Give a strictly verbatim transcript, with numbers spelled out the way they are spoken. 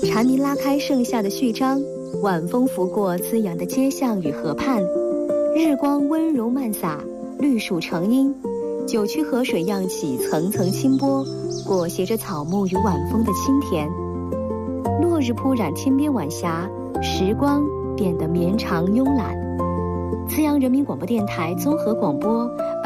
蝉鸣拉开盛夏的序章，晚风拂过滋养的街巷与河畔，日光温柔漫洒，绿树成荫，九曲河水漾起层层清波，裹挟着草木与晚风的清甜。落日铺染天边晚霞，时光变得绵长慵懒。资阳人民广播电台综合广播